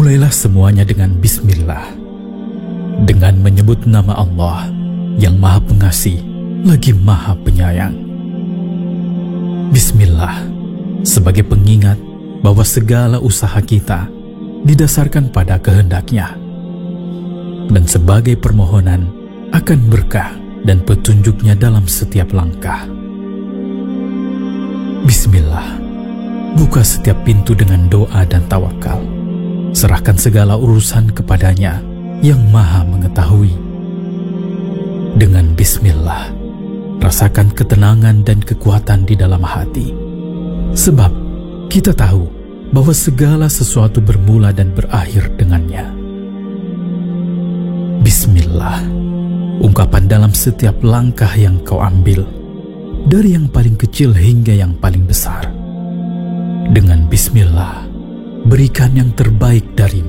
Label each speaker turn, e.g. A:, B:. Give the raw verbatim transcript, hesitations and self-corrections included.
A: Mulailah semuanya dengan Bismillah, dengan menyebut nama Allah yang Maha Pengasih lagi Maha Penyayang. Bismillah sebagai pengingat bahwa segala usaha kita didasarkan pada kehendak-Nya, dan sebagai permohonan akan berkah dan petunjuk-Nya dalam setiap langkah. Bismillah, buka setiap pintu dengan doa dan tawakal. Serahkan segala urusan kepada-Nya yang Maha Mengetahui. Dengan Bismillah, rasakan ketenangan dan kekuatan di dalam hati. Sebab kita tahu bahwa segala sesuatu bermula dan berakhir dengannya. Bismillah, ungkapan dalam setiap langkah yang kau ambil, dari yang paling kecil hingga yang paling besar. Dengan Bismillah, berikan yang terbaik darimu.